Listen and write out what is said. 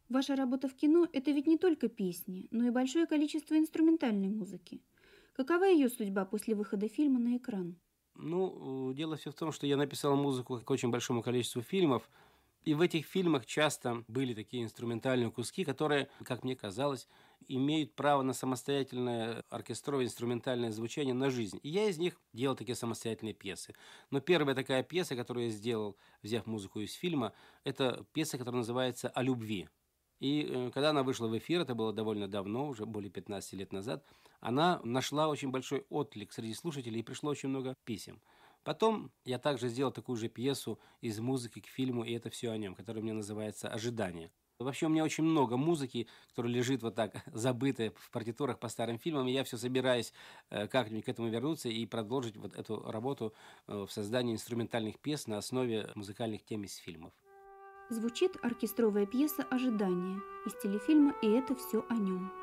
Ваша работа в кино – это ведь не только песни, но и большое количество инструментальной музыки. Какова ее судьба после выхода фильма на экран? Ну, дело все в том, что я написал музыку к очень большому количеству фильмов, и в этих фильмах часто были такие инструментальные куски, которые, как мне казалось, имеют право на самостоятельное оркестровое инструментальное звучание на жизнь. И я из них делал такие самостоятельные пьесы. Но первая такая пьеса, которую я сделал, взяв музыку из фильма, это пьеса, которая называется «О любви». И когда она вышла в эфир, это было довольно давно, уже более 15 лет назад, она нашла очень большой отклик среди слушателей, и пришло очень много писем. Потом я также сделал такую же пьесу из музыки к фильму, и это все о нем, которая у меня называется «Ожидание». Вообще у меня очень много музыки, которая лежит вот так, забытая в партитурах по старым фильмам, и я все собираюсь как-нибудь к этому вернуться и продолжить вот эту работу в создании инструментальных пьес на основе музыкальных тем из фильмов. Звучит оркестровая пьеса «Ожидание» из телефильма «И это все о нем».